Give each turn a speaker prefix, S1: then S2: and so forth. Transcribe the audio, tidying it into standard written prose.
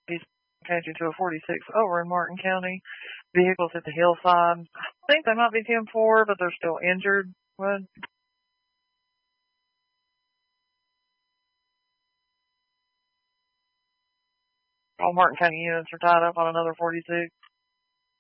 S1: He's catching to a 46 over in Martin County. Vehicles at the hillside. I think they might be 10-4, but they're still injured. What? All Martin County units are tied up on another 46.